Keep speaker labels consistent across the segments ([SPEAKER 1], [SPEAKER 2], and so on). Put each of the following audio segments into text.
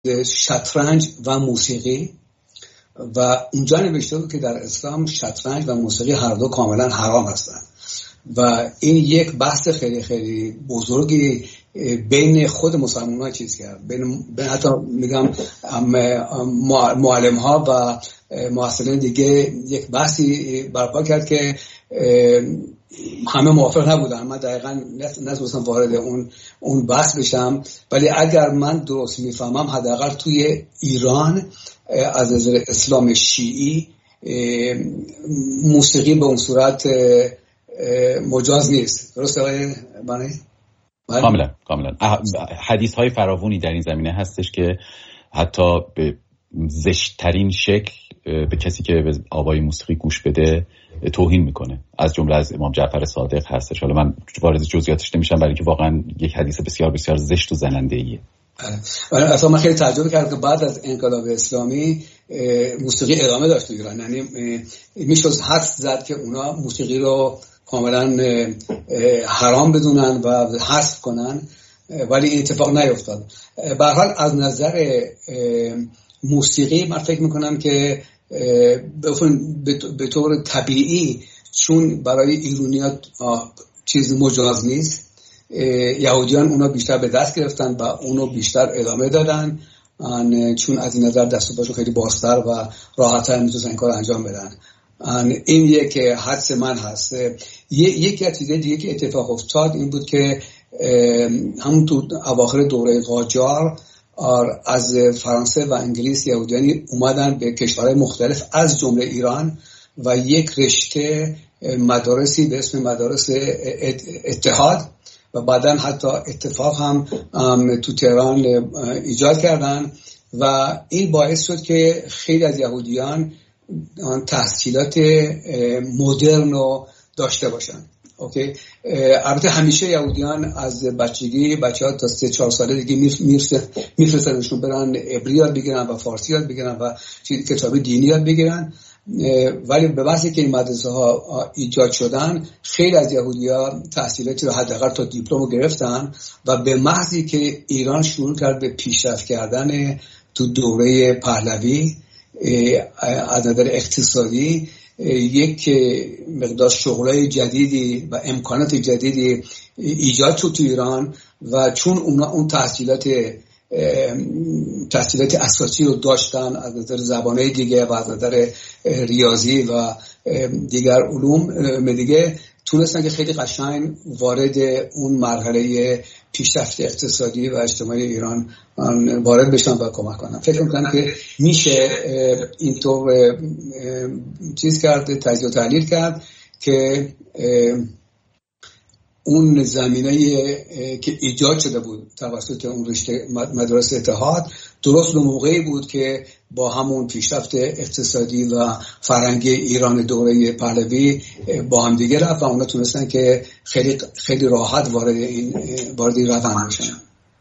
[SPEAKER 1] شطرنج و موسیقی و اونجا نوشته بود که در اسلام شطرنج و موسیقی هر دو کاملا حرام هستند و این یک بحث خیلی خیلی بزرگی بین خود مسلمان ها چیز کرد، بین حتی میگم معلم ها و محصلین دیگه یک بحثی برپا کرد که همه موافق نبودن. من دقیقا نتونستم وارد اون بحث بشم، ولی اگر من درست میفهمم حداقل توی ایران از نظر اسلام شیعی موسیقی به اون صورت مجاز نیست. درسته آقای بانی؟
[SPEAKER 2] کاملا حدیث های فراوانی در این زمینه هستش که حتی به زشت‌ترین شکل به کسی که به آوای موسیقی گوش بده توهین میکنه، از جمله از امام جعفر صادق هستش. حالا من وارد جزئیاتش نمیشم برای اینکه واقعا یک حدیث بسیار بسیار زشت و زننده ایه.
[SPEAKER 1] اصلا من خیلی تعجب کردم که بعد از انقلاب اسلامی موسیقی ادامه داشت تو ایران، یعنی میشه حدس زد که اونا موسیقی رو کاملا حرام بدونن و حذف کنن، ولی این اتفاق نیفتاد. به هر حال از نظر موسیقی من فکر میکنم که به طور طبیعی چون برای ایرانیان چیز مجاز نیست، یهودیان اونا بیشتر به دست گرفتن و اونو بیشتر ادامه دادن، چون از این نظر دست و پاشون خیلی بازتر و راحت‌تر میتونن این کار انجام بدن. این یک حدس من هست. یکی از چیزهای دیگه که اتفاق افتاد این بود که همون تو اواخر دوره قاجار از فرانسه و انگلیس یهودیانی اومدن به کشورهای مختلف از جمله ایران و یک رشته مدارسی به اسم مدارس اتحاد و بعدن حتی اتفاق هم تو تهران ایجاد کردن و این باعث شد که خیلی از یهودیان تحصیلات مدرن رو داشته باشن. اوکی، البته همیشه یهودیان از بچگی بچه‌ها تا 3-4 ساله دیگه میفرستنشون برن عبری یاد بگیرن و فارسی یاد بگیرن و کتاب دینی یاد بگیرن، ولی به واسه که این مدرسه ها ایجاد شدن خیلی از یهودی‌ها تحصیلاتی رو حداقل تا دیپلم گرفتن و به محضی که ایران شروع کرد به پیشرفت کردن تو دوره پهلوی از نظر اقتصادی یک مقدار شغلای جدیدی و امکانات جدیدی ایجاد شد تو ایران و چون اون تحصیلات اساسی رو داشتن از نظر زبانهای دیگه و از نظر ریاضی و دیگر علوم دیگه تونستن که خیلی قشنگ وارد اون مرحله پیشرفت اقتصادی و اجتماعی ایران وارد بشن و کمک کنن. فکر می‌کنم که میشه اینطور چیز کرد، تجزیه و تحلیل کرد که اون زمینه که ایجاد شده بود توسط اون رشته مدارس اتحاد درست به موقعی بود که با همون پیشرفت اقتصادی و فرهنگی ایران دوره پهلوی با هم دیگه رفت و اونا تونستن که خیلی خیلی راحت وارد این روند بشن.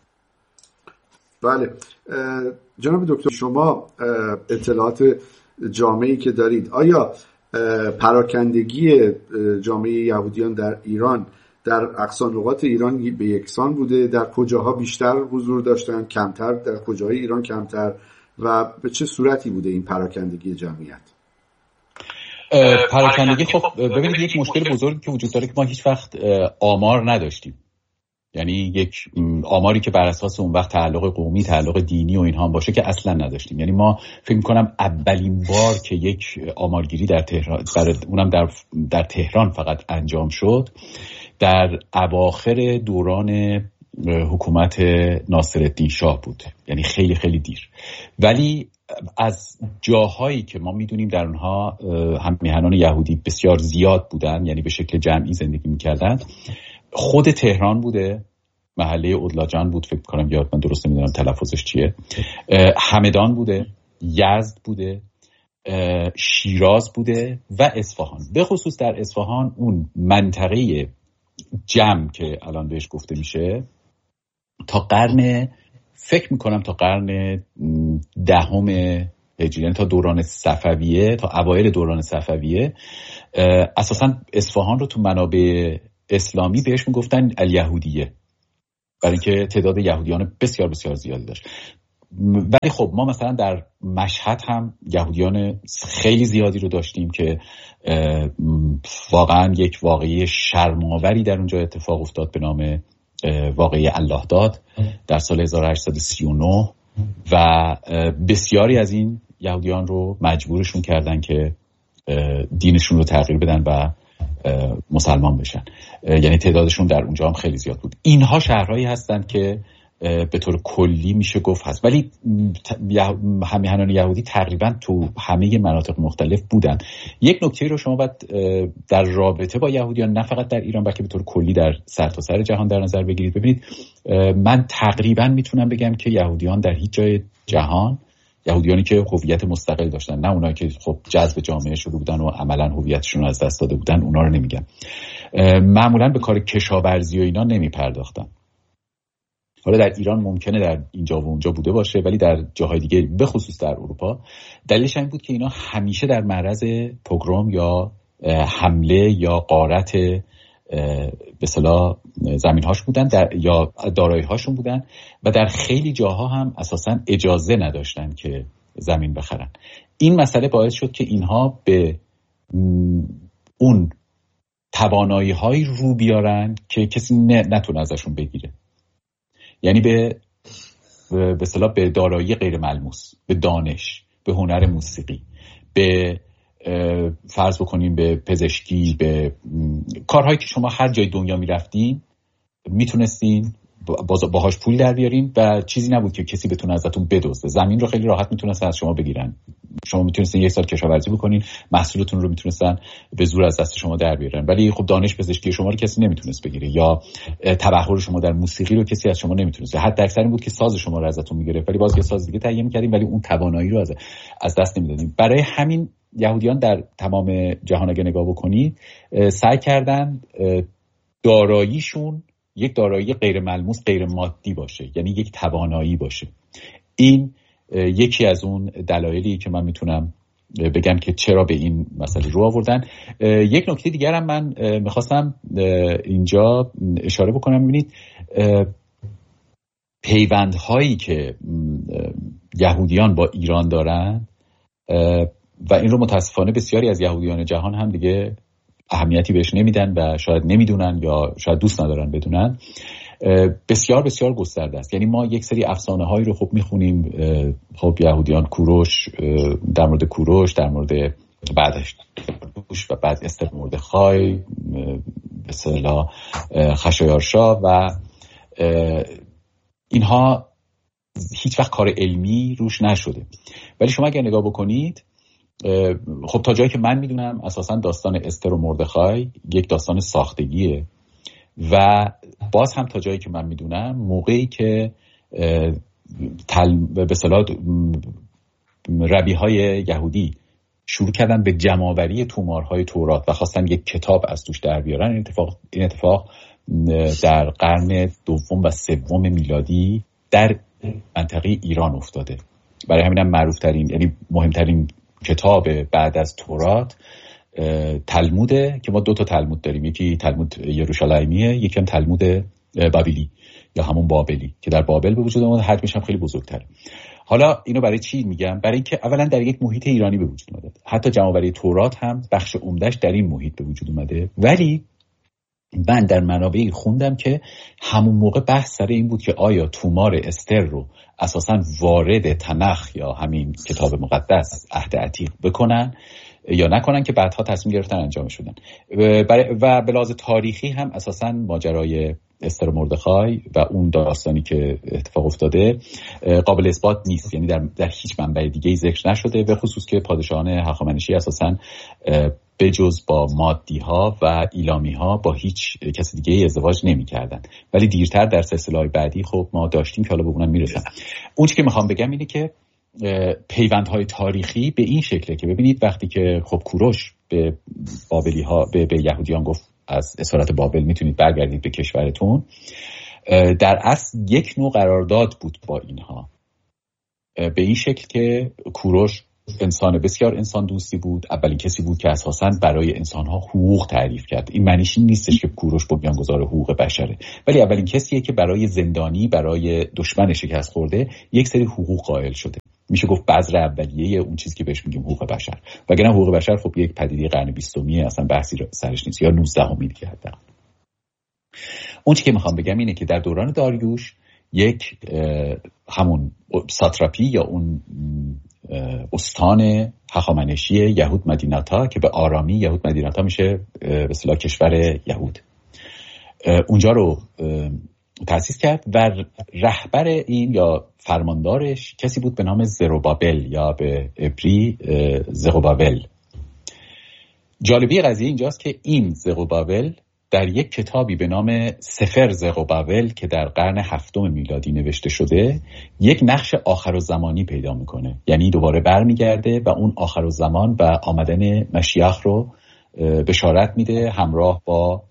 [SPEAKER 3] بله جناب دکتر، شما اطلاعات جامعی که دارید، آیا پراکندگی جامعه یهودیان در ایران در اقصا نقاط ایران به یکسان بوده؟ در کجاها بیشتر حضور داشتن، کمتر؟ در کجاهای ایران کمتر؟ و به چه صورتی بوده این پراکندگی جمعیت؟
[SPEAKER 2] پراکندگی خب ببینید یک مشکل بزرگی که وجود داره که ما هیچ وقت آمار نداشتیم، یعنی یک آماری که بر اساس اون وقت تعلق قومی، تعلق دینی و اینها باشه که اصلا نداشتیم. یعنی ما فکر می‌کنم اولین بار که یک آمارگیری در تهران، اونم در تهران فقط انجام شد در اواخر دوران حکومت ناصرالدین شاه بود، یعنی خیلی خیلی دیر. ولی از جاهایی که ما میدونیم در اونها هم میهنان یهودی بسیار زیاد بودن، یعنی به شکل جمعی زندگی میکردن، خود تهران بوده، محله اودلاجان بود فکر کنم، یاد من درست نمیدونم تلفظش چیه، همدان بوده، یزد بوده، شیراز بوده و اصفهان. به خصوص در اصفهان اون منطقه جمع که الان بهش گفته میشه تا قرن، فکر میکنم تا قرن 10 هجری، یعنی تا دوران صفویه، تا اوایل دوران صفویه، اساسا اصفهان رو تو منابع اسلامی بهش میگفتن الیهودیه، برای اینکه تعداد یهودیان بسیار بسیار زیادی داشت. ولی خب ما مثلا در مشهد هم یهودیان خیلی زیادی رو داشتیم که واقعا یک واقعی شرم‌آوری در اونجا اتفاق افتاد به نام واقعی الله داد در سال 1839 و بسیاری از این یهودیان رو مجبورشون کردن که دینشون رو تغییر بدن و مسلمان بشن. یعنی تعدادشون در اونجا هم خیلی زیاد بود. اینها شهرهایی هستند که به طور کلی میشه گفت هست، ولی همیهنان یهودی تقریبا تو همه مناطق مختلف بودن. یک نکته رو شما باید در رابطه با یهودیان نه فقط در ایران بلکه به طور کلی در سرتاسر جهان در نظر بگیرید. ببینید من تقریبا میتونم بگم که یهودیان در هیچ جای جهان، یهودیانی که هویت مستقل داشتن، نه اونایی که خب جذب جامعه شده بودن و عملا هویتشون رو از دست داده بودن، اونا رو نمیگم، معمولا به کار کشاورزی و اینا نمیپرداختن. حالا در ایران ممکنه در اینجا و اونجا بوده باشه، ولی در جاهای دیگه به خصوص در اروپا دلیلش این بود که اینا همیشه در معرض پوگروم یا حمله یا غارت به اصطلاح زمین‌هاش بودن یا دارایی‌هاشون بودن و در خیلی جاها هم اساساً اجازه نداشتن که زمین بخرن. این مسئله باعث شد که اینها به اون توانایی‌هایی رو بیارن که کسی نتونه ازشون بگیره. یعنی به اصطلاح به دارایی غیر ملموس، به دانش، به هنر موسیقی، به فرض بکنیم به پزشکی، به کارهایی که شما هر جای دنیا میرفتین میتونستین باهاش پول در بیارین و چیزی نبود که کسی بتونه ازتون بدزده. زمین رو خیلی راحت میتونستن از شما بگیرن. شما میتونستین یک سال کشاورزی بکنین، محصولتون رو میتونستن به زور از دست شما در بیارن، ولی خب دانش پزشکی شما رو کسی نمیتونست بگیره، یا تبحر شما در موسیقی رو کسی از شما نمیتونست. حتی اکثر این بود که ساز شما رو ازتون میگرفت، ولی باز یه ساز دیگه تهیه میکردین ولی اون توانایی رو از دست نمیدادین. برای همین یهودیان در تمام جهان اگه نگاه بکنید سعی کردن داراییشون یک دارایی غیر ملموس، غیر مادی باشه، یعنی یک توانایی باشه. این یکی از اون دلایلی که من میتونم بگم که چرا به این مسئله رو آوردن. یک نکته دیگر هم من میخواستم اینجا اشاره بکنم. ببینید پیوندهایی که یهودیان با ایران دارن و این رو متاسفانه بسیاری از یهودیان جهان هم دیگه اهمیتی بهش نمیدن و شاید نمیدونن یا شاید دوست ندارن بدونن، بسیار بسیار گسترده است. یعنی ما یک سری افسانه هایی رو خب میخونیم، خب یهودیان کوروش، در مورد کوروش، در مورد بعدش و بعد استر مردخای، به اصطلاح خشایارشا و اینها هیچ وقت کار علمی روش نشده. ولی شما اگر نگاه بکنید خب تا جایی که من میدونم اساسا داستان استر و مردخای یک داستان ساختگیه و باز هم تا جایی که من میدونم موقعی که به اصطلاح ربیهای یهودی شروع کردن به جمع‌آوری تومارهای تورات و خواستن یک کتاب از توش در بیارن، این اتفاق در قرن دوم و سوم میلادی در منطقه ایران افتاده. برای همینم معروف‌ترین، یعنی مهمترین کتاب بعد از تورات تلموده که ما 2 تا تلمود داریم، یکی تلمود یروشلیمیه، یکی هم تلمود بابلی یا همون بابلی که در بابل به وجود اومده، حجمش هم خیلی بزرگتره. حالا اینو برای چی میگم؟ برای اینکه اولا در یک محیط ایرانی به وجود اومده، حتی جمع‌آوری تورات هم بخش عمدهش در این محیط به وجود اومده. ولی من در منابعی خوندم که همون موقع بحث سر این بود که آیا تومار استر رو اساساً وارد تنخ یا همین کتاب مقدس عهد عتیق بکنن یا نکنن، که بعدها تصمیم گرفتن انجام شدن. و به لحاظ تاریخی هم اساساً ماجرای استر و مردخای و اون داستانی که اتفاق افتاده قابل اثبات نیست، یعنی در هیچ منبع دیگه‌ای ذکر نشده، به خصوص که پادشاهان هخامنشی اساساً به جز با مادی ها و ایلامی ها با هیچ کس دیگه ازدواج نمی کردن. ولی دیرتر در سلسله بعدی خب ما داشتیم که حالا به اونم میرسم. اون چیزی که میخوام بگم اینه که پیوندهای تاریخی به این شکله که ببینید وقتی که خب کوروش به بابلی ها به یهودیان گفت از اسارت بابل میتونید برگردید به کشورتون، در اصل یک نوع قرارداد بود با اینها، به این شکل که کوروش انسان بسیار انسان دوستی بود. اولین کسی بود که اساساً برای انسان‌ها حقوق تعریف کرد. این معنیش این نیستش که کوروش بنیانگذار حقوق بشره، ولی اولین کسیه که برای زندانی، برای دشمن شکست خورده یک سری حقوق قائل شده. میشه گفت بذر اولیه اون چیزی که بهش میگیم حقوق بشر. وگرنه حقوق بشر خب یک پدیده قرن 20 اصلا بحثی سرش نیست، یا 19 دیگه حتی. اون چیزی که میخوام بگم اینه که در دوران داریوش یک همون ساتراپی یا اون استان هخامنشی یهود مدیناتا که به آرامی یهود مدیناتا میشه به اصطلاح کشور یهود، اونجا رو تأسیس کرد و رهبر این یا فرماندارش کسی بود به نام زروبابل یا به عبری زروبابل. جالبی قضیه اینجاست که این زروبابل در یک کتابی به نام سفر زروبابل که در قرن 7 میلادی نوشته شده یک نقش آخرالزمانی پیدا میکنه، یعنی دوباره برمیگرده و اون آخرالزمان و آمدن مشیخ رو بشارت میده همراه با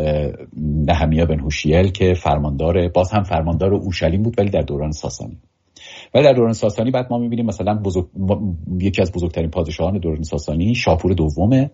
[SPEAKER 2] نهمیا بن هوشیل که باز هم فرماندار اورشلیم بود ولی در دوران ساسانی. ولی در دوران ساسانی بعد ما میبینیم مثلا یکی از بزرگترین پادشاهان دوران ساسانی شاپور دومه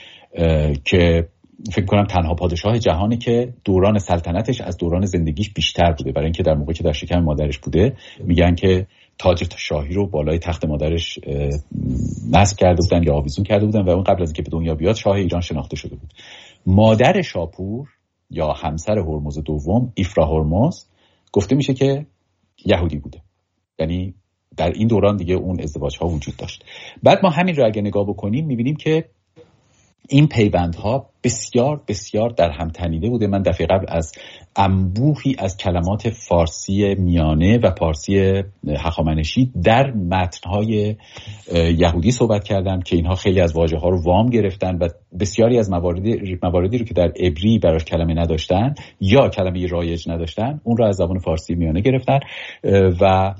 [SPEAKER 2] که فکر کنم تنها پادشاه جهانی که دوران سلطنتش از دوران زندگیش بیشتر بوده، برای اینکه در موقعی که در شکم مادرش بوده میگن که تاج شاهی رو بالای تخت مادرش نصب کرده بودن یا آویزون کرده بودن و اون قبل از اینکه به دنیا بیاد شاه ایران شناخته شده بود. مادر شاپور یا همسر هرمز دوم ایفرا هرمز گفته میشه که یهودی بوده، یعنی در این دوران دیگه اون ازدواج ها وجود داشت. بعد ما همین رو اگه نگاه بکنیم میبینیم که این پیوندها بسیار بسیار در هم تنیده بوده. من دفعه قبل از انبوهی از کلمات فارسی میانه و فارسی هخامنشی در متنهای یهودی صحبت کردم که اینها خیلی از واژه ها رو وام گرفتن و بسیاری از مواردی رو که در عبری براش کلمه نداشتن یا کلمه رایج نداشتن اون رو از زبان فارسی میانه گرفتن و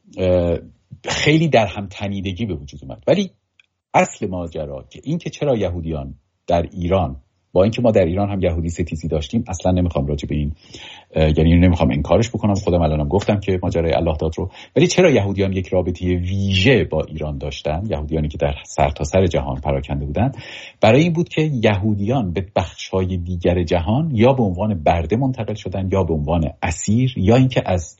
[SPEAKER 2] خیلی در هم تنیدگی به وجود اومد. ولی اصل ماجرا که این که چرا یهودیان در ایران، با اینکه ما در ایران هم یهودی ستیزی داشتیم، اصلا نمیخوام راجع به این یعنی نمیخوام انکارش بکنم، خودم الانم گفتم که ماجرای الله داد رو، ولی چرا یهودیان یک رابطه ویژه با ایران داشتن، یهودیانی که در سرتاسر جهان پراکنده بودن؟ برای این بود که یهودیان به بخش‌های دیگر جهان یا به عنوان برده منتقل شدن یا به عنوان اسیر یا اینکه از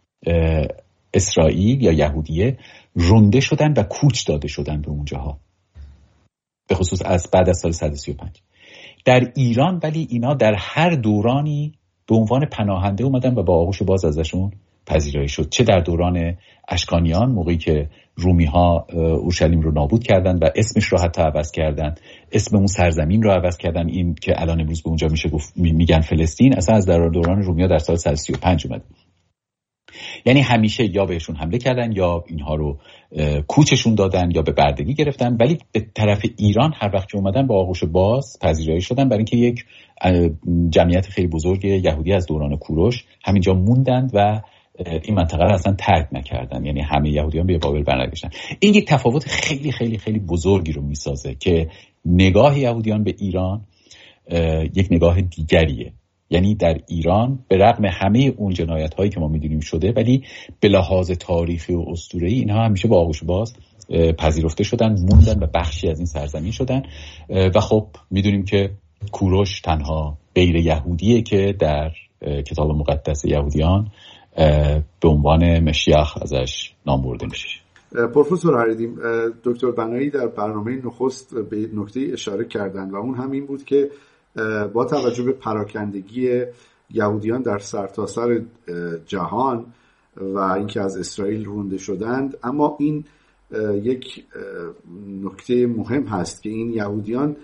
[SPEAKER 2] اسرائیل یا یهودیه رونده شدن و کوچ داده شدن به اونجاها، به خصوص از بعد از سال 135. در ایران ولی اینا در هر دورانی به عنوان پناهنده اومدن و با آغوش باز ازشون پذیرایی شد، چه در دوران اشکانیان موقعی که رومی ها اورشلیم رو نابود کردن و اسمش رو حتی عوض کردن، اسم اون سرزمین رو عوض کردن، این که الان امروز به اونجا میشه گفت میگن فلسطین، اصلا از در دوران رومی ها در سال 135 اومد. یعنی همیشه یا بهشون حمله کردن یا اینها رو کوچشون دادن یا به بردگی گرفتن، ولی به طرف ایران هر وقت که اومدن با آغوش باز پذیرایی شدن، برای اینکه یک جمعیت خیلی بزرگ یهودی از دوران کوروش همینجا موندند و این منطقه رو اصلا ترک نکردن، یعنی همه یهودیان به بابل برنگشتن. این یک تفاوت خیلی خیلی خیلی بزرگی رو میسازه که نگاه یهودیان به ایران یک نگاه دیگریه. یعنی در ایران به رغم همه اون جنایت هایی که ما میدونیم شده، ولی به لحاظ تاریخی و اسطوره‌ای اینها همیشه با آغوش باز پذیرفته شدن، موندن و بخشی از این سرزمین شدن. و خب میدونیم که کوروش تنها غیر یهودیه که در کتاب مقدس یهودیان به عنوان مشیخ ازش نام برده میشه.
[SPEAKER 3] پروفسور حریدیم، دکتر بنایی در برنامه نخست به نکته اشاره کردن و اون همین بود که با توجه به پراکندگی یهودیان در سرتاسر جهان و اینکه از اسرائیل رونده شدند، اما این یک نکته مهم هست که این یهودیان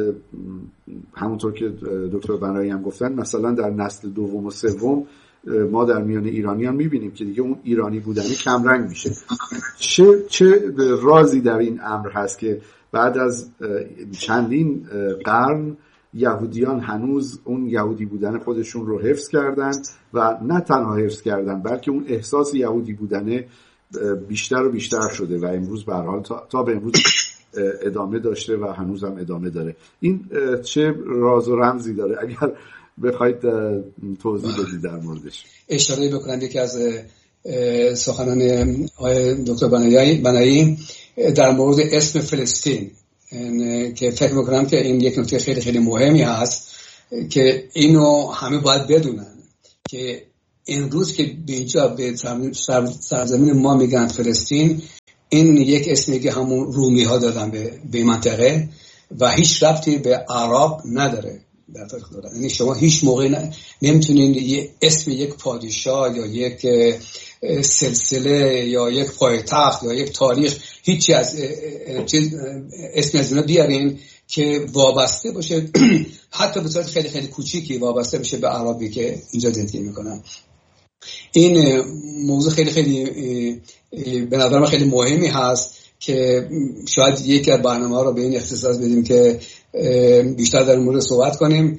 [SPEAKER 3] همونطور که دکتر بنایی هم گفتن مثلا در نسل دوم و سوم ما در میان ایرانیان میبینیم که دیگه اون ایرانی بودنی کمرنگ میشه. چه رازی در این امر هست که بعد از چندین قرن یهودیان هنوز اون یهودی بودن خودشون رو حفظ کردن و نه تنها حفظ کردن بلکه اون احساس یهودی بودن بیشتر و بیشتر شده و امروز به هر حال تا به امروز ادامه داشته و هنوز هم ادامه داره. این چه راز و رمزی داره؟ اگر بخواید توضیح بدید در موردش.
[SPEAKER 1] اشاره بکنم یکی از سخنان آقای دکتر بنایی در مورد اسم فلسطین که فکر میکنم که این یک نکته خیلی خیلی مهمی هست که اینو همه باید بدونن که امروز که به اینجا به سرزمین ما میگن فلسطین، این یک اسمی که همون رومی ها دادن به منطقه و هیچ ربطی به عرب نداره در تاریخ دارن. یعنی شما هیچ موقع نمیتونین اسم یک پادشاه یا یک سلسله یا یک پایتخت یا یک تاریخ هیچی از اسم از اینا بیارین که وابسته باشه حتی به صورت خیلی خیلی کوچیکی وابسته باشه به عربی که اینجا زندگی میکنن. این موضوع خیلی خیلی به نظر من خیلی مهمی هست که شاید یکی از برنامه‌ها رو به این اختصاص بدیم که بیشتر در مورد صحبت کنیم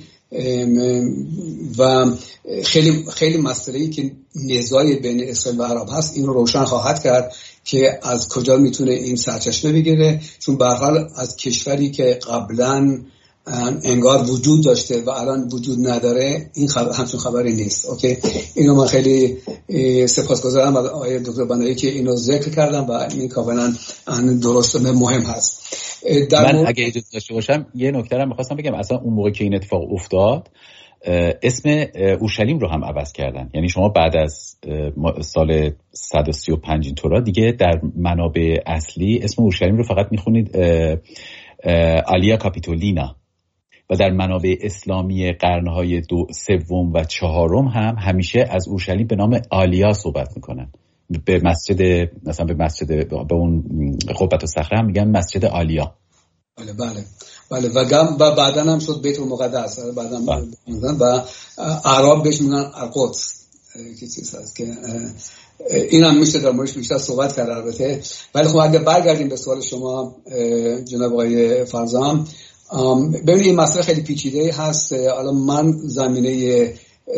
[SPEAKER 1] و خیلی خیلی مسئله‌ای که نزاعی بین اسرائیل و عرب هست این رو روشن خواهد کرد که از کجا میتونه این سرچشمه بگیره، چون به هر حال از کشوری که قبلا انگار وجود داشته و الان وجود نداره این همچون خبری نیست. اوکی، اینو من خیلی سپاسگزارم از آقای دکتر بنایی که اینو ذکر کردم و این کاملا درست و مهم هست.
[SPEAKER 2] من اگه اجازه داشته باشم یه نکته رو می‌خواستم بگم. اصلا اون موقع که این اتفاق افتاد اسم اورشلیم رو هم عوض کردن. یعنی شما بعد از سال 135 اینطورا دیگه در منابع اصلی اسم اورشلیم رو فقط می‌خونید آلیا کاپیتولینا و در منابع اسلامی قرن‌های سوم و چهارم هم همیشه از اورشلیم به نام آلیا صحبت میکنن. به مسجد مثلا به اون قبة الصخره هم میگن مسجد آلیا.
[SPEAKER 1] بله و بعداً هم شد بیت المقدس بعداً و عرب بهش میگن القدس که چیز هست که این هم میشه در موردش بیشتر صحبت کرد البته. ولی خب اگه برگردیم به سوال شما جناب آقای فرزام، ببینید این مسئله خیلی پیچیده هست. حالا من زمینه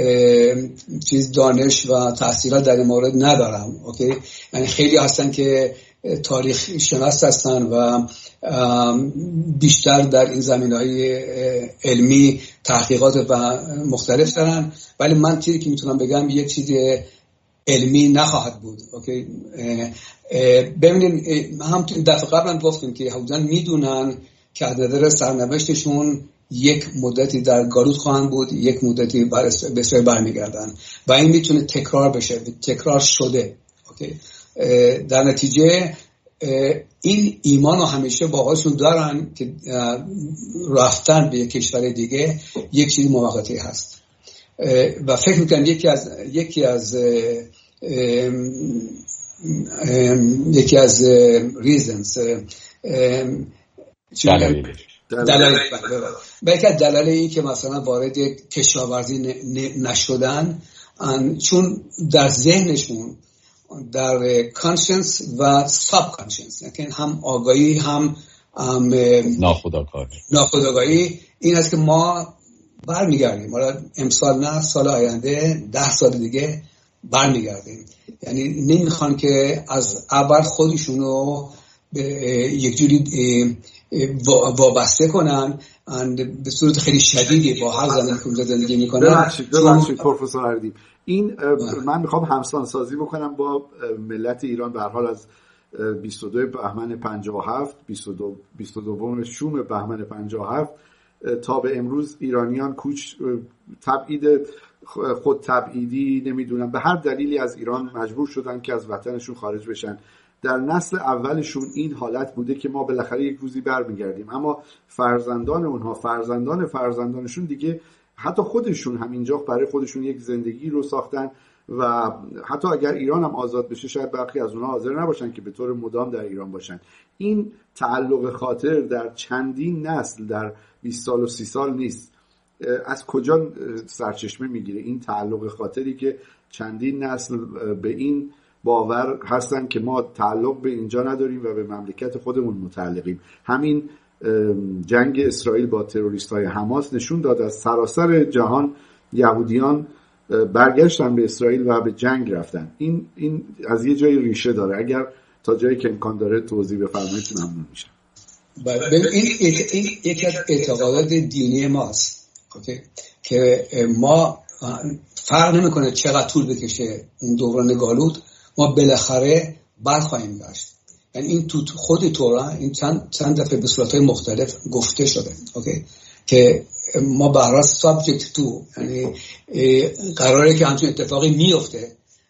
[SPEAKER 1] دانش و تحصیلات در این مورد ندارم. اوکی، یعنی خیلی هستن که تاریخ شناس هستن و بیشتر در این زمینه‌های علمی تحقیقات و مختلف دارن، ولی من چیزی که میتونم بگم یک چیز علمی نخواهد بود. اوکی، ببینید هم دفعه قبلا گفتیم که یهودیان میدونن که از نظر سرنوشتشون یک مدتی در گالوت خواهند بود، یک مدتی به اسرائیل برمیگردن و این میتونه تکرار بشه، تکرار شده. اوکی، در نتیجه این ایمان رو همیشه با خودشون دارن که رفتن به یک کشور دیگه یک چیز موقتی هست و فکر میکنم یکی از reasons دلایل این که مثلا وارد کشاورزی نشدن چون در ذهنشون در کانشنس و ساب کانشنس، یعنی هم آگاهی هم ناخودآگاهی این است که ما برمیگردیم، حالا امسال نه سال آینده 10 سال دیگه برمیگردیم. یعنی نمیخوان که از اول خودشونو به یک جوری وابسته کنن به صورت خیلی شدیدی با هر زمانی که اونجا زندگی میکنن.
[SPEAKER 3] ببخشید پروفسور اردیب، این من میخوام همسان سازی بکنم با ملت ایران. به هر حال از 22 بهمن 57 22 شوم بهمن 57 تا به امروز ایرانیان تبعید خود تبعیدی نمیدونم به هر دلیلی از ایران مجبور شدن که از وطنشون خارج بشن. در نسل اولشون این حالت بوده که ما بالاخره یک روزی برمیگردیم، اما فرزندان اونها، فرزندانشون دیگه حتی خودشون هم اینجا برای خودشون یک زندگی رو ساختن و حتی اگر ایران هم آزاد بشه شاید برخی از اونها حاضر نباشن که به طور مدام در ایران باشن. این تعلق خاطر در چندین نسل، در 20 سال و 30 سال نیست. از کجا سرچشمه میگیره این تعلق خاطری که چندین نسل به این باور هستن که ما تعلق به اینجا نداریم و به مملکت خودمون متعلقیم؟ همین جنگ اسرائیل با تروریست‌های حماس نشون داد از سراسر جهان یهودیان برگشتن به اسرائیل و به جنگ رفتن. این از یه جای ریشه داره. اگر تا جایی که امکان داره توضیح بفرمایید ممنون میشم.
[SPEAKER 1] این یکی از اعتقادات دینی ماست. اوکی، که ما فرق نمیکنه چقدر طول بکشه اون دوران گالوت، ما بالاخره برخواهیم گشت. یعنی این تو خود توران این چند دفعه به صورت‌های مختلف گفته شده. اوکی، که ما به هر حال سابجکت تو، یعنی قراره که همچین اتفاقی میفته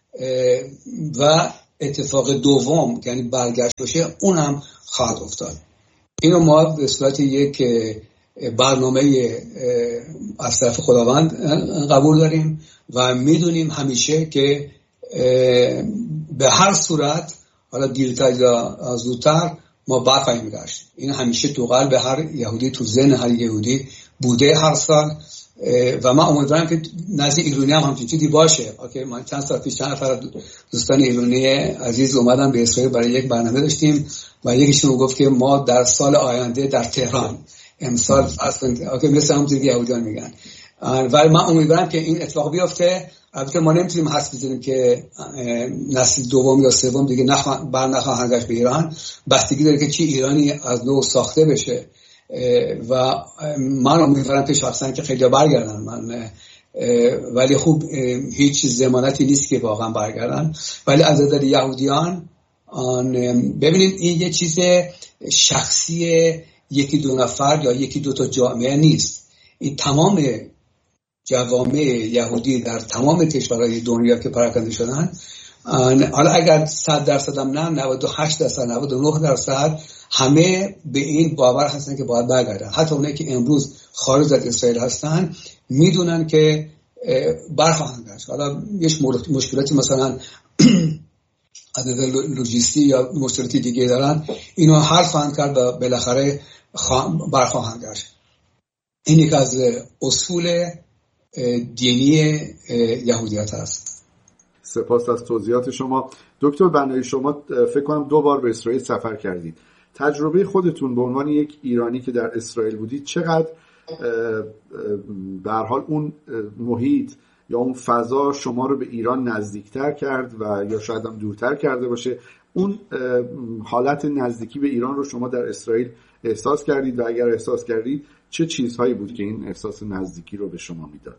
[SPEAKER 1] و اتفاق دوم یعنی برگشت باشه اون هم خواهد افتاد. اینو ما به صورت یک برنامه از طرف خداوند قبول داریم و میدونیم همیشه که به هر صورت، حالا دیرتر یا زودتر، ما برخواهیم گشت. این همیشه تو قلب هر یهودی، تو ذهن هر یهودی بوده هر سال و من امیدوارم که نزد ایرانی هم همچین چیزی باشه. اوکی، من چند سال پیش چند نفر دوستان ایرانی عزیز اومدن به اسرائیل برای یک برنامه داشتیم و یکیشون گفت که ما در سال آینده در تهران امسال اصلا اوکی مثل همون چیزی یهودیان میگن، ولی من امیدوارم که این اتفاق بیفته. البته ما نمیتونیم حدس بزنیم که نسل دوم یا سوم دیگه نخواهند گشت به ایران، بستگی داره که چی ایرانی از نو ساخته بشه و من امیدوارم که شخصا که خیلی برگردن، من ولی خوب هیچ ضمانتی نیست که واقعا برگردن. ولی از نظر یهودیان ببینید این یه چیز شخصی یکی دو نفر یا یکی دو تا جامعه نیست، این تمام جوامع یهودی در تمام کشورهای دنیا که پراکنده شدن، حالا اگر 100% هم نه 98% 99% همه به این باور هستن که باید برگردن. حتی اونایی که امروز خارج از اسرائیل هستن میدونن که برخواهند گشت. حالا یه مشکلاتی مثلا از نظر لوجیستی یا مشکلاتی دیگه دارن، اینو حل خواهند کرد و بالاخره برخواهند گشت. این یک از اصول دینی یهودیت هست.
[SPEAKER 3] سپاس از توضیحات شما دکتر بنایی. شما فکر کنم 2 بار به اسرائیل سفر کردید. تجربه خودتون به عنوان یک ایرانی که در اسرائیل بودید چقدر به هر حال اون محیط یا اون فضا شما رو به ایران نزدیکتر کرد و یا شاید هم دورتر کرده باشه؟ اون حالت نزدیکی به ایران رو شما در اسرائیل احساس کردید و اگر احساس کردید چه چیزهایی بود که این احساس نزدیکی رو به شما میداد؟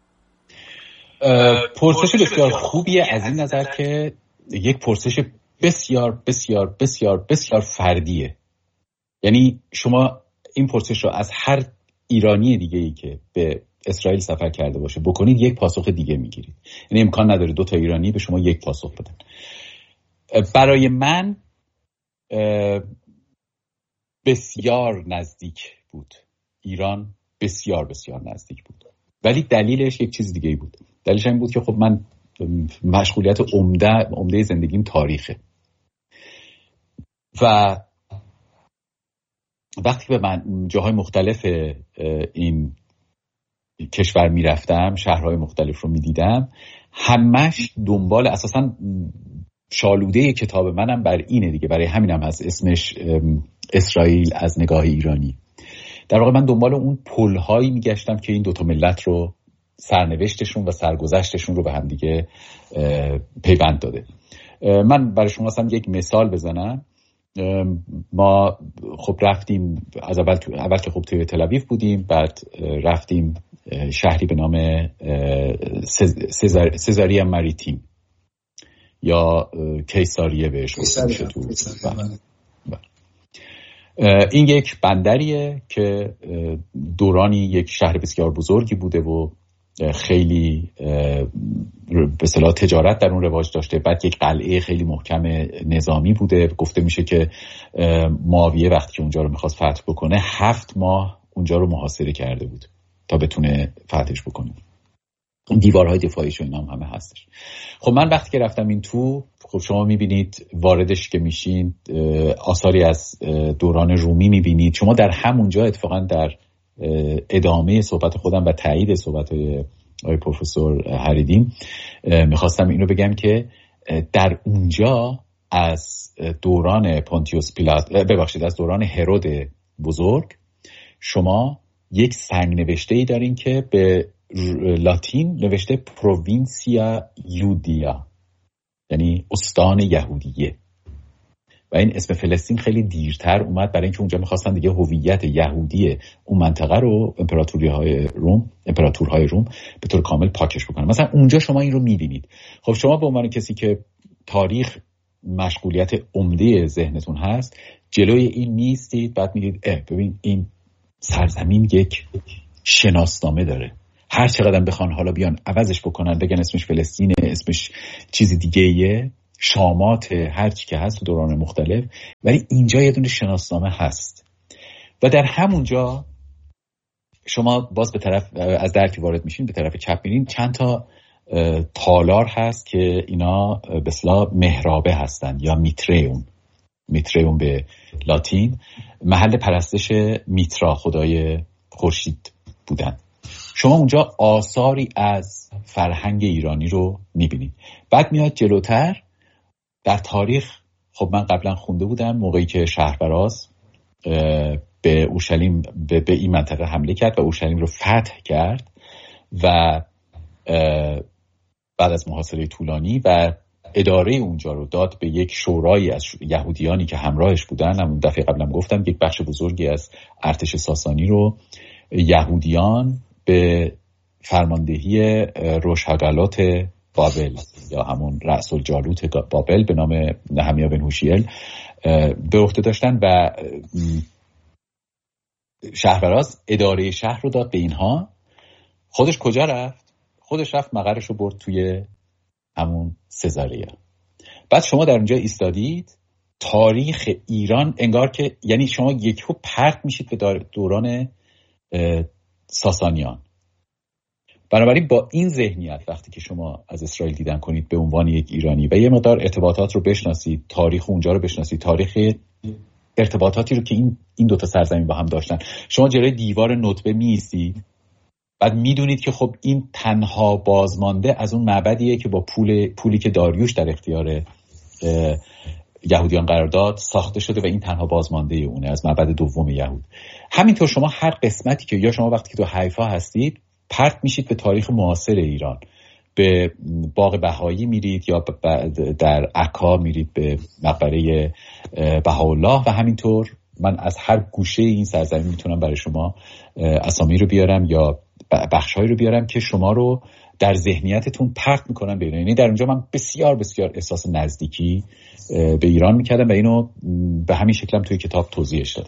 [SPEAKER 2] پرسش بسیار خوبیه از این نظر که یک پرسش بسیار بسیار بسیار بسیار فردیه. یعنی شما این پرسش رو از هر ایرانی دیگه‌ای که به اسرائیل سفر کرده باشه بکنید یک پاسخ دیگه میگیرید. یعنی امکان نداره 2 تا ایرانی به شما یک پاسخ بدن. برای من بسیار نزدیک بود ایران، بسیار بسیار نزدیک بود، ولی دلیلش یک چیز دیگه بود. دلیلش این بود که خب من مشغولیت عمده زندگیم تاریخه و وقتی به من جاهای مختلف این کشور میرفتم، شهرهای مختلف رو میدیدم، همش دنبال اساساً شالوده کتاب منم بر اینه دیگه، برای همینم هست اسمش اسرائیل از نگاه ایرانی. در واقع من دنبال اون پل‌هایی میگشتم که این 2 تا ملت رو سرنوشتشون و سرگذشتشون رو به هم دیگه پیوند داده. من برای شما اصلا یک مثال بزنم. ما خب رفتیم از اول که خب توی تل آویو بودیم، بعد رفتیم شهری به نام سزاریا ماریتیم یا کیساریه بهش گفته میشه تو. این یک بندریه که دورانی یک شهر بسیار بزرگی بوده و خیلی به اصطلاح تجارت در اون رواج داشته. بعد یک قلعه خیلی محکم نظامی بوده. گفته میشه که معاویه وقتی که اونجا رو میخواست فتح بکنه 7 ماه اونجا رو محاصره کرده بود تا بتونه فتحش بکنه. دیوارهای دفاعیش و اینا هم همه هستش. خب من وقتی که رفتم این تو، خب شما میبینید واردش که میشین آثاری از دوران رومی میبینید. شما در همونجا اتفاقا در ادامه صحبت خودم و تایید صحبت آقای پروفسور هریدیم میخواستم اینو بگم که در اونجا از دوران پونتیوس پیلات از دوران هرود بزرگ شما یک سنگ نوشته‌ای دارین که به لاتین نوشته پرووینسیا یودیا، یعنی استان یهودیه. و این اسم فلسطین خیلی دیرتر اومد برای اینکه اونجا می‌خواستن دیگه هویت یهودی اون منطقه رو امپراتورهای روم به طور کامل پاکش بکنن. مثلا اونجا شما این رو می‌بینید. خب شما به عنوان کسی که تاریخ مشغولیت عمده ذهنتون هست، جلوی این نیستید بعد میگید ببین این سرزمین یک شناسنامه داره، هر چقدر بخوان حالا بیان عوضش بکنن بگن اسمش فلسطینه، اسمش چیز دیگه‌ایه، شامات، هر چی که هست تو دوران مختلف، ولی اینجا یه دونه شناسنامه هست. و در همونجا شما باز به طرف از درکی وارد میشین، به طرف چپ میرین، چند تا تالار هست که اینا به اصطلاح محرابه هستن یا میتریوم به لاتین، محل پرستش میترا، خدای خورشید بودن. شما اونجا آثاری از فرهنگ ایرانی رو میبینید. بعد میاد جلوتر در تاریخ، خب من قبلا خونده بودم موقعی که شهربراز به اورشلیم به این منطقه حمله کرد و اورشلیم رو فتح کرد و بعد از محاصره طولانی و اداره اونجا رو داد به یک شورایی از یهودیانی که همراهش بودن. همون دفعه قبلم گفتم یک بخش بزرگی از ارتش ساسانی رو یهودیان به فرماندهی روشهگالات بابل یا همون رأس الجالوت بابل به نام نهمیا بن هوشیل به عهده داشتن و شهربراز اداره شهر رو داد به اینها. خودش کجا رفت؟ خودش رفت مقرش رو برد توی همون سزاریا. بعد شما در اونجا ایستادید، تاریخ ایران انگار که، یعنی شما یکو پرت میشید به دوران ساسانیان. بنابراین با این ذهنیت وقتی که شما از اسرائیل دیدن کنید به عنوان یک ایرانی و یه مقدار ارتباطات رو بشناسید، تاریخ اونجا رو بشناسید، تاریخ ارتباطاتی رو که این دوتا سرزمین با هم داشتن، شما جلوی دیوار ندبه میایستید، بعد میدونید که خب این تنها بازمانده از اون معبدیه که با پولی که داریوش در اختیار یهودیان قرار داد ساخته شده و این تنها بازمانده اونه از معبد دوم یهود. همینطور شما هر قسمتی که، یا شما وقتی که تو حیفا هستید پرت میشید به تاریخ معاصر ایران، به باغ بهایی میرید یا در عکا میرید به مقبره بهاءالله و همینطور من از هر گوشه این سرزمین میتونم برای شما اسامی رو بیارم یا بخشایی رو بیارم که شما رو در ذهنیتتون پرت میکنن به ایران. یعنی در اونجا من بسیار بسیار احساس نزدیکی به ایران میکردم و اینو به همین شکلم توی کتاب توضیحش دادم.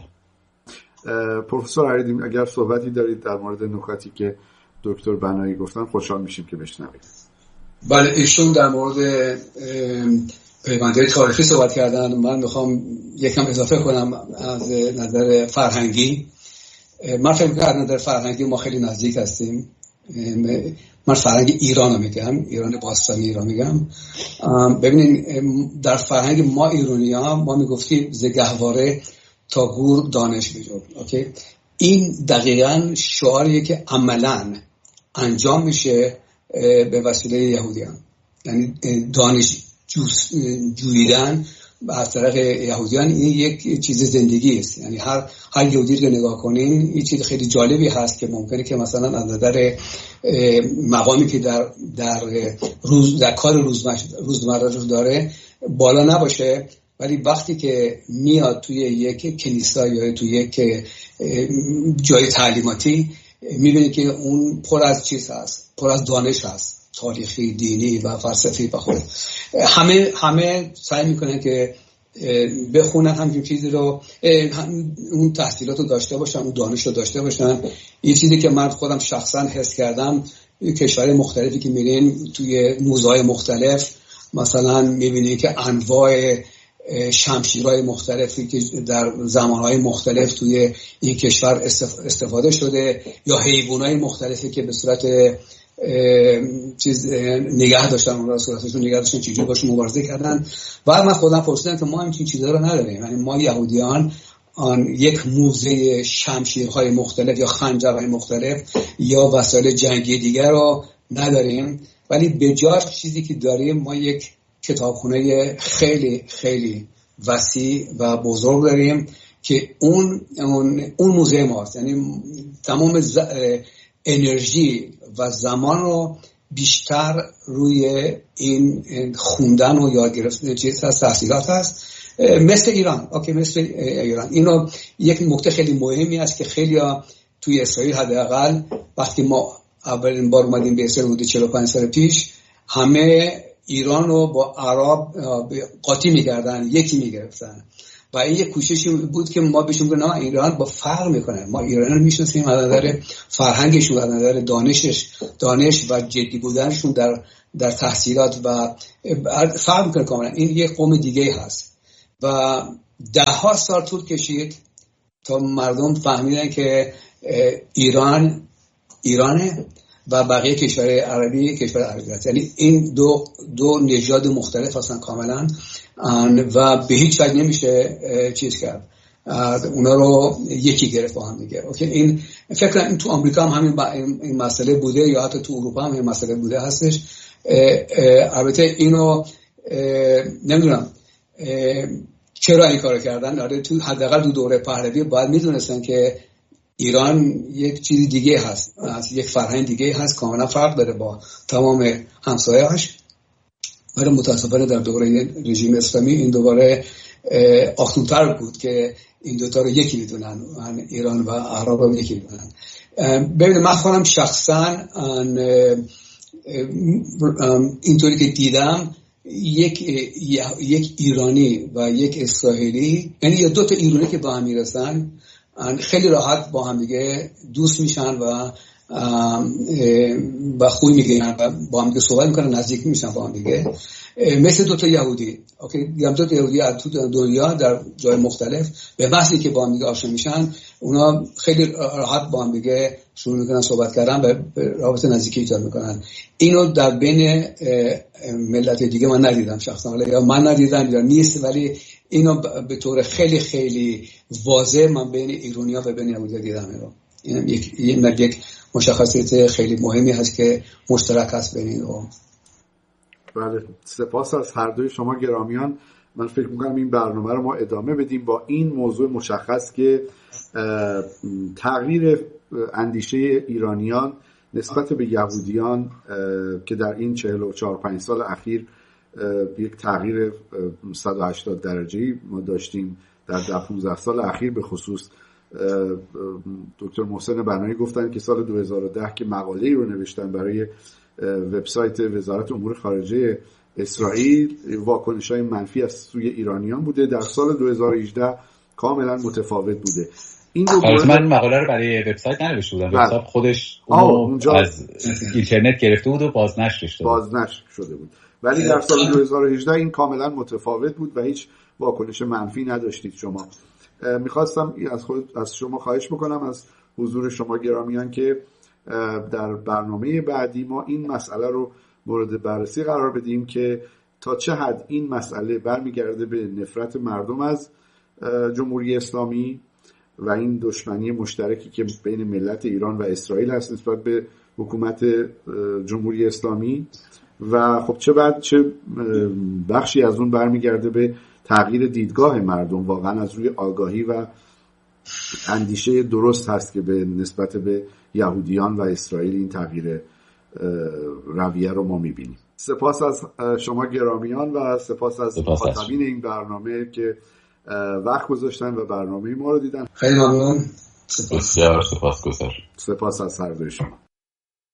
[SPEAKER 3] پروفسور عریدی اگر صحبتی دارید در مورد نکاتی که دکتر بنایی گفتن خوشحال میشیم که بشنوید.
[SPEAKER 1] بله، ایشون در مورد پیوندهای تاریخی صحبت کردن. من میخوام یکم اضافه کنم از نظر فرهنگی. من فکر می‌کنم از نظر فرهنگی ما خیلی نزدیک هستیم. من فرهنگ ایران رو میگم، ایران باستانی ایران میگم. ببینین در فرهنگ ما ایرانی‌ها ما میگفتیم ز گهواره تا گور دانش بجو. اوکی، این دقیقاً شعاریه که عملاً انجام میشه به وسیله یهودیان. یعنی دانش جویدن از طرف یهودیان این یک چیز زندگی است. یعنی هر یهودی که نگاه کنین این چیز خیلی جالبی هست که ممکنه که مثلا از نظر مقامی که در کار روزمره رو داره بالا نباشه، ولی وقتی که میاد توی یک کنیسا یا توی یک جای تعلیماتی میبینی که اون پر از چیز هست، پر از دانش هست، تاریخی، دینی و فلسفی بخوره. همه سعی میکنن که بخونن همین چیزی رو، اون تحصیلات رو داشته باشن، اون دانش رو داشته باشن. یه چیزی که من خودم شخصا حس کردم، کشور مختلفی که میرین توی موزه‌های مختلف مثلا میبینی که انواع شمشیرهای مختلفی که در زمانهای مختلف توی این کشور استفاده شده، یا حیوانات مختلفی که به صورت نگه داشتن، اون را صورتشون نگه داشتن، چیزی باشون مبارزه کردن. و من خودم پرسیدم که ما همچین چیزا رو نداریم. یعنی ما یهودیان یک موزه شمشیرهای مختلف یا خنجرهای مختلف یا وسایل جنگی دیگر رو نداریم، ولی به جای چیزی که داریم ما یک کتابخونه خیلی خیلی وسیع و بزرگ داریم که اون موزه ماست. یعنی تمام انرژی و زمان رو بیشتر روی این خوندن و یاد گرفتن چیز هست، تحصیلات هست، مثل ایران. اوکی، مثل ایران. اینو یک نکته خیلی مهمی است که خیلی‌ها توی اسرائیل حداقل وقتی ما اولین بار اومدیم به اسرائیل حدود 45 سال پیش، همه ایران رو با عرب قاطی می‌کردن، یکی می‌گرفتن و این یک کوششی بود که ما بهشون گفتیم نه ایران با فرق میکنه، ما ایران رو میشناسیم از نظر فرهنگشون، از نظر دانش و جدی بودنشون در تحصیلات و فرق میکنه کاملا. این یک قوم دیگه هست و 10 سال طول کشید تا مردم فهمیدن که ایرانه و بقیه کشور عربی کشور عربی هست. یعنی این دو نژاد مختلف هستن کاملا و به هیچ وجه نمیشه چیز کرد، اونا رو یکی گرفت با هم دیگه. اوکی، این فکر کنم این تو آمریکا هم همین این مسئله بوده یا حتی تو اروپا هم این مسئله بوده هستش. البته اینو نمیدونم چرا این کارو کردن. تو حداقل تو دوره پهلوی باید میدونستن که ایران یک چیز دیگه هست، یک فرهنگ دیگه هست، کاملا فرق داره با تمام همسایه‌اش. ولی متاسفانه در دوره رژیم اسلامی این دوباره آخونتر بود که این دوتا رو یکی میدونن، ایران و عرب رو یکی میدونن. ببینید من خودم شخصا اینطوری که دیدم یک ایرانی و یک اسرائیلی، یعنی یا 2 تا ایرانی که با هم میرسن خیلی راحت با هم دیگه دوست میشن و خوی میگیرن و با هم دیگه صحبت میکنن، نزدیک میشن با هم دیگه، مثل 2 تا یهودی. اوکی، 2 تا یهودی از تو دنیا در جای مختلف به محضی که با هم دیگه آشنا میشن اونا خیلی راحت با هم دیگه شروع میکنن صحبت کردن و رابطه نزدیکی ایجاد میکنن. اینو در بین ملت دیگه من ندیدم شخصا، یا من ندیدم یا نیست، ولی اینو به طور خیلی خیلی واضح من بین ایرانی‌ها و بین یهودی‌ها دیدم. این یک مشخصیت خیلی مهمی هست که مشترک هست بین این دو.
[SPEAKER 3] بله، سپاس از هر دوی شما گرامیان. من فکر می‌کنم این برنامه رو ما ادامه بدیم با این موضوع مشخص که تغییر اندیشه ایرانیان نسبت به یهودیان که در این 44-45 سال اخیر یک تغییر 180 درجه‌ای ما داشتیم. در 15 سال اخیر به خصوص دکتر محسن بنایی گفتن که سال 2010 که مقاله‌ای رو نوشتن برای وبسایت وزارت امور خارجه اسرائیل، واکنش‌های منفی از سوی ایرانیان بوده. در سال 2018 کاملا متفاوت بوده. این
[SPEAKER 2] من مقاله رو برای وبسایت ننوشته بودم، وبسایت خودش اونجا از اینترنت گرفته بود و بازنشر
[SPEAKER 3] شده بود. ولی در سال 2018 این کاملا متفاوت بود و هیچ واکنش منفی نداشتید شما. میخواستم از شما خواهش بکنم، از حضور شما گرامیان، که در برنامه بعدی ما این مسئله رو مورد بررسی قرار بدیم که تا چه حد این مسئله برمیگرده به نفرت مردم از جمهوری اسلامی و این دشمنی مشترکی که بین ملت ایران و اسرائیل هست نسبت به حکومت جمهوری اسلامی، و خب چه بخشی از اون برمیگرده به تغییر دیدگاه مردم واقعا از روی آگاهی و اندیشه درست هست که به نسبت به یهودیان و اسرائیل این تغییر رویه رو ما میبینیم. سپاس از شما گرامیان و سپاس از مخاطبین این برنامه که وقت گذاشتن و برنامه ما رو دیدن.
[SPEAKER 1] خیلی ممنون.
[SPEAKER 2] بسیار سپاسگزار.
[SPEAKER 3] سپاس از هر دوی شما.